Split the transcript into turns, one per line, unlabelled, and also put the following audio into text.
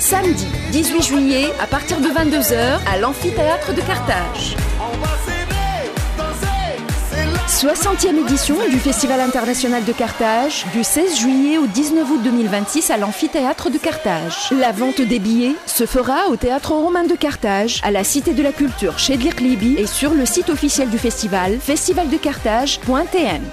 Samedi 18 juillet à partir de 22h à l'amphithéâtre de Carthage. 60e édition du Festival international de Carthage, du 16 juillet au 19 août 2026 à l'amphithéâtre de Carthage. La vente des billets se fera au Théâtre Romain de Carthage, à la Cité de la Culture chez Dirklibi et sur le site officiel du festival, festivaldecarthage.tn.